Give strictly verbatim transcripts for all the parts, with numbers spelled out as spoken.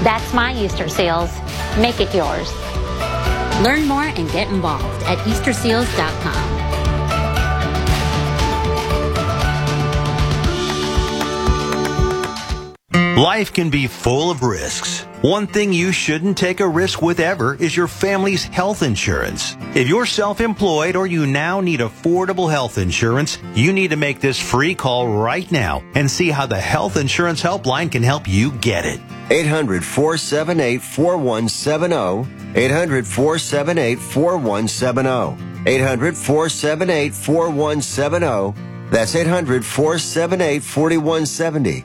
That's my Easter Seals. Make it yours. Learn more and get involved at Easter Seals dot com. Life can be full of risks. One thing you shouldn't take a risk with ever is your family's health insurance. If you're self-employed or you now need affordable health insurance, you need to make this free call right now and see how the Health Insurance Helpline can help you get it. eight hundred, four seven eight, four one seven zero. eight hundred, four seven eight, four one seven zero. eight hundred, four seven eight, four one seven zero. That's eight hundred, four seven eight, four one seven zero.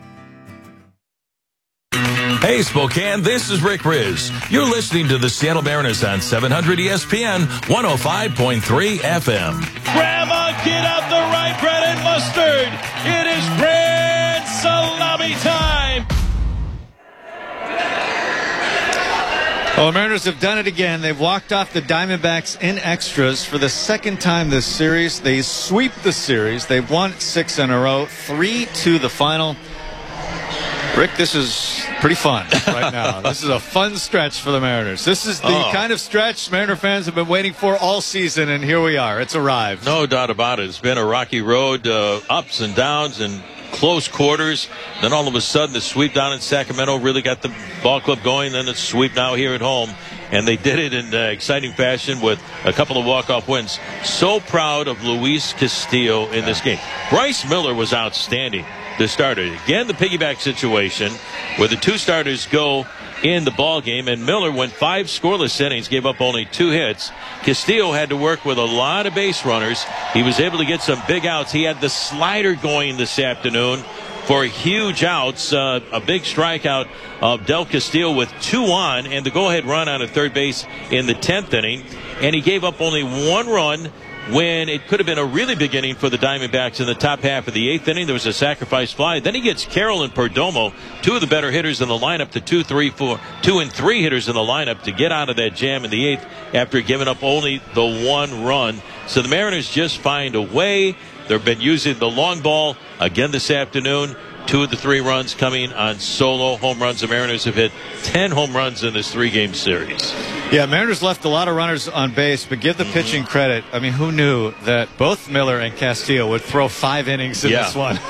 Hey, Spokane, this is Rick Riz. You're listening to the Seattle Mariners on seven hundred E S P N, one oh five point three F M. Grandma, get out the rye bread and mustard. It is grand salami time. Well, the Mariners have done it again. They've walked off the Diamondbacks in extras for the second time this series. They sweep the series. They've won six in a row, three to the final. Rick, this is pretty fun right now. This is a fun stretch for the Mariners. This is the oh. kind of stretch Mariner fans have been waiting for all season, and here we are. It's arrived. No doubt about it. It's been a rocky road, uh, ups and downs and close quarters. Then all of a sudden, the sweep down in Sacramento really got the ball club going. Then the sweep now here at home. And they did it in uh, exciting fashion with a couple of walk-off wins. So proud of Luis Castillo in this game. Bryce Miller was outstanding. The starter. Again, the piggyback situation where the two starters go in the ball game, and Miller went five scoreless innings, gave up only two hits. Castillo had to work with a lot of base runners. He was able to get some big outs. He had the slider going this afternoon for huge outs. Uh, a big strikeout of Del Castillo with two on, and the go-ahead run on at third base in the tenth inning. And he gave up only one run when it could have been a really big inning for the Diamondbacks in the top half of the eighth inning. There was a sacrifice fly. Then he gets Carroll and Perdomo, two of the better hitters in the lineup, to two, three, four, two and three hitters in the lineup to get out of that jam in the eighth after giving up only the one run. So the Mariners just find a way. They've been using the long ball again this afternoon. Two of the three runs coming on solo home runs. The Mariners have hit ten home runs in this three-game series. Yeah, Mariners left a lot of runners on base, but give the mm-hmm. pitching credit. I mean, who knew that both Miller and Castillo would throw five innings in yeah. this one?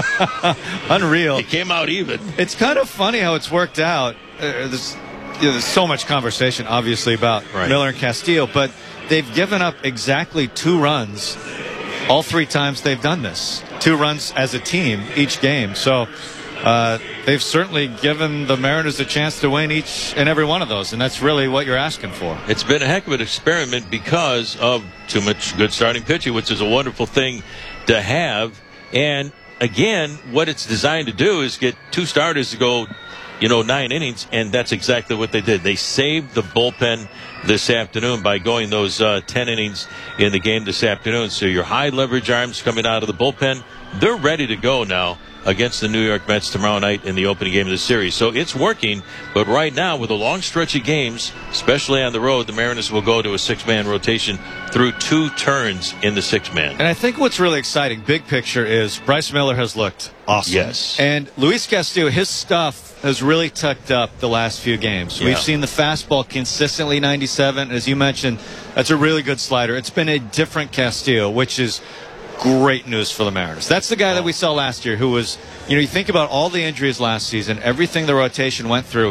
Unreal. It came out even. It's kind of funny how it's worked out. Uh, there's, you know, there's so much conversation, obviously, about right. Miller and Castillo, but they've given up exactly two runs all three times they've done this. Two runs as a team each game. So uh, they've certainly given the Mariners a chance to win each and every one of those, and that's really what you're asking for. It's been a heck of an experiment because of too much good starting pitching, which is a wonderful thing to have. And again, what it's designed to do is get two starters to go, you know, nine innings, and that's exactly what they did. They saved the bullpen this afternoon by going those uh, ten innings in the game this afternoon. So your high leverage arms coming out of the bullpen, they're ready to go now against the New York Mets tomorrow night in the opening game of the series. So it's working, but right now with a long stretch of games, especially on the road, the Mariners will go to a six-man rotation through two turns in the six-man. And I think what's really exciting, big picture, is Bryce Miller has looked awesome. Yes. And Luis Castillo, his stuff has really tucked up the last few games. Yeah. We've seen the fastball consistently ninety-seven. As you mentioned, that's a really good slider. It's been a different Castillo, which is great news for the Mariners. That's the guy that we saw last year who was, you know, you think about all the injuries last season, everything the rotation went through.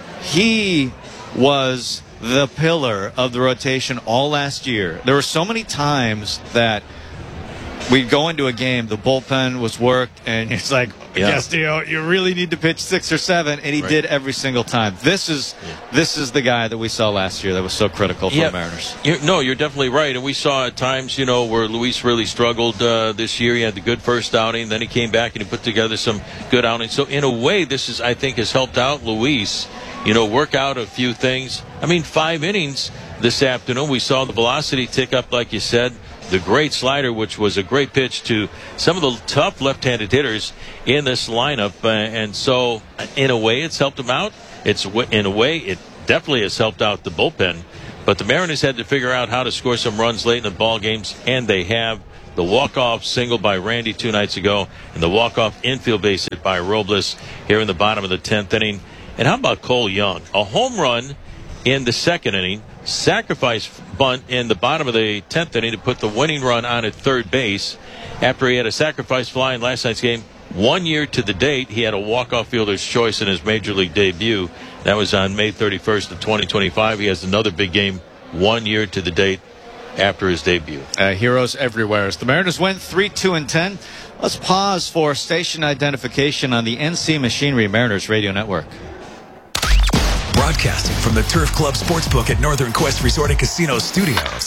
He was the pillar of the rotation all last year. There were so many times that we'd go into a game, the bullpen was worked, and it's like, yeah. Castillo, you really need to pitch six or seven, and he right. did every single time. This is yeah. this is the guy that we saw last year that was so critical for yeah. the Mariners. You're, no, you're definitely right, and we saw at times, you know, where Luis really struggled uh, this year. He had the good first outing, then he came back and he put together some good outings. So in a way, this is, I think, has helped out Luis, you know, work out a few things. I mean, five innings this afternoon. We saw the velocity tick up, like you said. The great slider, which was a great pitch to some of the tough left-handed hitters in this lineup. Uh, and so, in a way, it's helped them out. It's in a way, it definitely has helped out the bullpen. But the Mariners had to figure out how to score some runs late in the ball games, and they have. The walk-off single by Randy two nights ago, and the walk-off infield base hit by Robles here in the bottom of the tenth inning. And how about Cole Young? A home run in the second inning, sacrifice bunt in the bottom of the tenth inning to put the winning run on at third base after he had a sacrifice fly in last night's game. One year to the date, he had a walk-off fielder's choice in his major league debut. That was on May thirty-first of twenty twenty-five. He has another big game one year to the date after his debut. Uh, heroes everywhere. As the Mariners win three two and ten. Let's pause for station identification on the N C Machinery Mariners Radio Network. Broadcasting from the Turf Club Sportsbook at Northern Quest Resort and Casino Studios.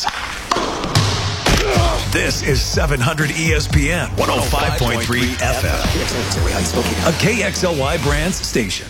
This is seven hundred E S P N one oh five point three F M, a K X L Y Brands station.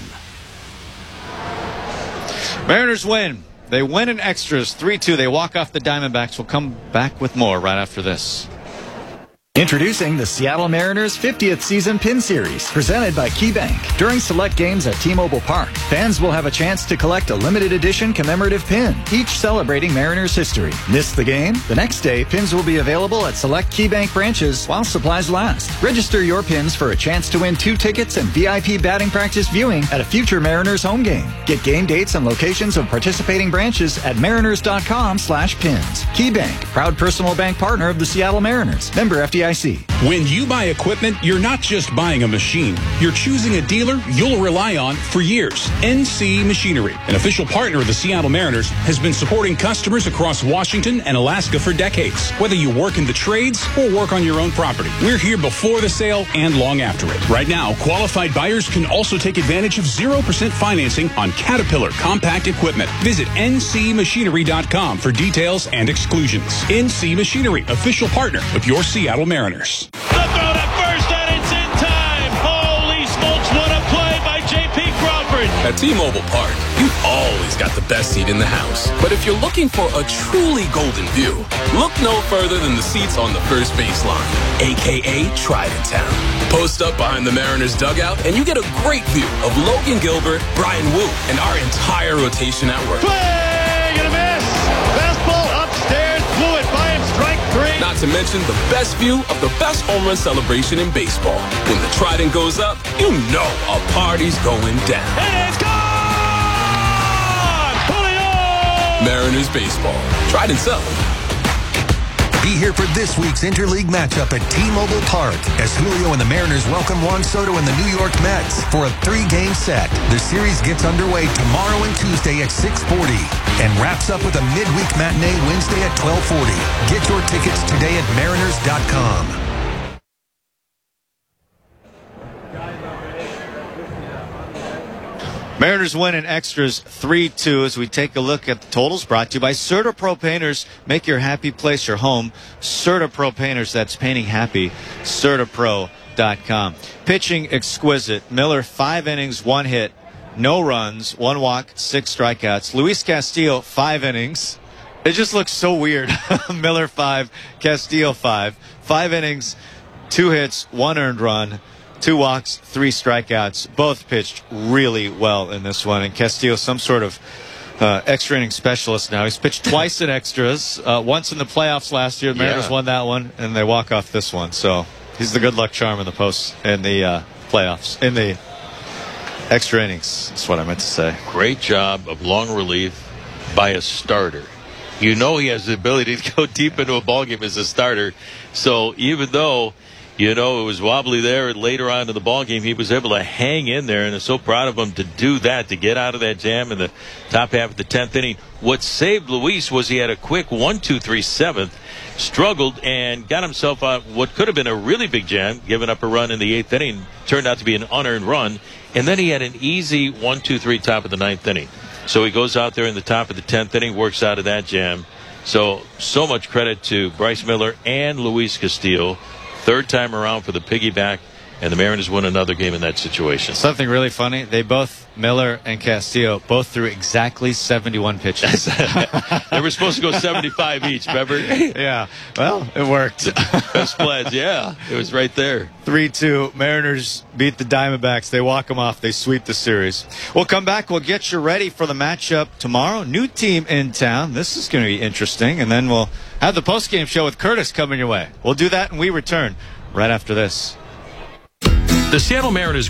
Mariners win. They win in extras three two. They walk off the Diamondbacks. We'll come back with more right after this. Introducing the Seattle Mariners fiftieth Season Pin Series, presented by KeyBank. During select games at T-Mobile Park, fans will have a chance to collect a limited edition commemorative pin, each celebrating Mariners history. Miss the game? The next day, pins will be available at select KeyBank branches while supplies last. Register your pins for a chance to win two tickets and V I P batting practice viewing at a future Mariners home game. Get game dates and locations of participating branches at mariners.com slash pins. KeyBank, proud personal bank partner of the Seattle Mariners. Member F D I C. When you buy equipment, you're not just buying a machine. You're choosing a dealer you'll rely on for years. N C Machinery, an official partner of the Seattle Mariners, has been supporting customers across Washington and Alaska for decades. Whether you work in the trades or work on your own property, we're here before the sale and long after it. Right now, qualified buyers can also take advantage of zero percent financing on Caterpillar compact equipment. Visit N C machinery dot com for details and exclusions. N C Machinery, official partner of your Seattle Mariners. Mariners. The throw to first, and it's in time. Holy smokes, what a play by J P Crawford. At T-Mobile Park, you've always got the best seat in the house. But if you're looking for a truly golden view, look no further than the seats on the first base line, a k a. Trident Town. Post up behind the Mariners dugout, and you get a great view of Logan Gilbert, Brian Wu, and our entire rotation at work. Play, gonna miss. Fastball upstairs, blew it by him, strike three. Not to mention the best view of the best home run celebration in baseball. When the Trident goes up, you know a party's going down. And it's gone! Julio! Mariners baseball. Trident's up. Be here for this week's interleague matchup at T-Mobile Park as Julio and the Mariners welcome Juan Soto and the New York Mets for a three-game set. The series gets underway tomorrow and Tuesday at six forty and wraps up with a midweek matinee Wednesday at twelve forty. Get your tickets today at mariners dot com. Mariners win in extras three two as we take a look at the totals, brought to you by CertaPro Painters. Make your happy place your home. CertaPro Painters, that's painting happy. Certapro dot com. Pitching exquisite. Miller, five innings, one hit, no runs, one walk, six strikeouts. Luis Castillo, five innings. It just looks so weird. Miller, five, Castillo, five. Five innings, two hits, one earned run. Two walks, three strikeouts. Both pitched really well in this one. And Castillo, some sort of uh, extra inning specialist now. He's pitched twice in extras. Uh, once in the playoffs last year. The Mariners yeah. won that one, and they walk off this one. So he's the good luck charm in the post in the uh, playoffs, in the extra innings. That's what I meant to say. Great job of long relief by a starter. You know he has the ability to go deep into a ballgame as a starter. So even though, you know, it was wobbly there later on in the ballgame, he was able to hang in there, and I'm so proud of him to do that, to get out of that jam in the top half of the tenth inning. What saved Luis was he had a quick one two three seventh, struggled and got himself out what could have been a really big jam, giving up a run in the eighth inning, turned out to be an unearned run, and then he had an easy one two three top of the ninth inning. So he goes out there in the top of the tenth inning, works out of that jam. So, so much credit to Bryce Miller and Luis Castillo. Third time around for the piggyback, and the Mariners win another game in that situation. Something really funny, they both, Miller and Castillo, both threw exactly seventy-one pitches. They were supposed to go seventy-five each, remember? Yeah, well, it worked. Best plays, yeah, it was right there. three two, Mariners beat the Diamondbacks. They walk them off. They sweep the series. We'll come back. We'll get you ready for the matchup tomorrow. New team in town. This is going to be interesting, and then we'll have the postgame show with Curtis coming your way. We'll do that, and we return right after this. The Seattle Mariners